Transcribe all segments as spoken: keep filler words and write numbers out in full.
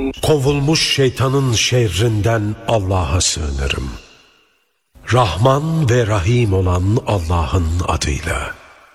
Kovulmuş şeytanın şerrinden Allah'a sığınırım. Rahman ve Rahim olan Allah'ın adıyla.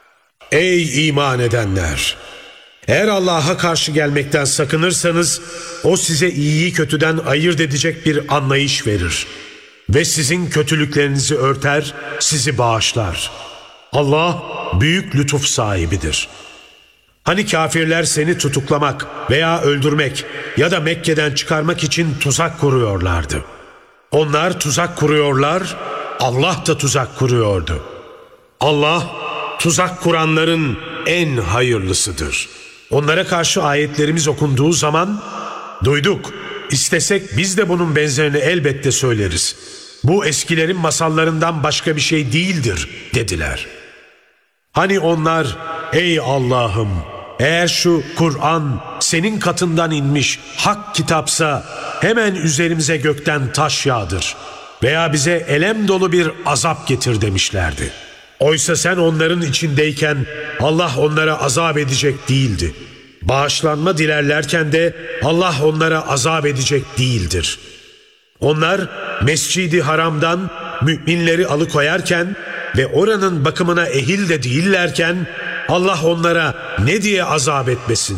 Ey iman edenler! Eğer Allah'a karşı gelmekten sakınırsanız, O size iyiyi kötüden ayırt edecek bir anlayış verir. Ve sizin kötülüklerinizi örter, sizi bağışlar. Allah büyük lütuf sahibidir. Hani kafirler seni tutuklamak veya öldürmek ya da Mekke'den çıkarmak için tuzak kuruyorlardı. Onlar tuzak kuruyorlar, Allah da tuzak kuruyordu. Allah, tuzak kuranların en hayırlısıdır. Onlara karşı ayetlerimiz okunduğu zaman, duyduk, istesek biz de bunun benzerini elbette söyleriz. Bu eskilerin masallarından başka bir şey değildir dediler. Hani onlar, ey Allah'ım, eğer şu Kur'an senin katından inmiş hak kitapsa hemen üzerimize gökten taş yağdır veya bize elem dolu bir azap getir demişlerdi. Oysa sen onların içindeyken Allah onlara azap edecek değildi. Bağışlanma dilerlerken de Allah onlara azap edecek değildir. Onlar Mescid-i Haram'dan müminleri alıkoyarken ve oranın bakımına ehil de değillerken Allah onlara ne diye azap etmesin?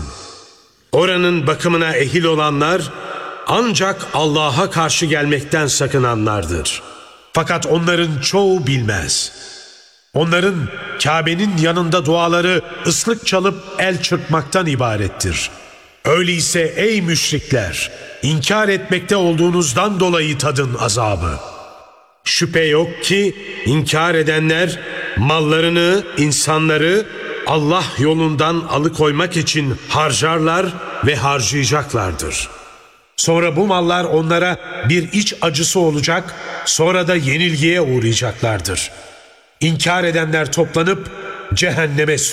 Oranın bakımına ehil olanlar ancak Allah'a karşı gelmekten sakınanlardır. Fakat onların çoğu bilmez. Onların Kabe'nin yanında duaları ıslık çalıp el çırpmaktan ibarettir. Öyleyse ey müşrikler, inkar etmekte olduğunuzdan dolayı tadın azabı. Şüphe yok ki inkar edenler mallarını, insanları Allah yolundan alıkoymak için harcarlar ve harcayacaklardır. Sonra bu mallar onlara bir iç acısı olacak, sonra da yenilgiye uğrayacaklardır. İnkar edenler toplanıp cehenneme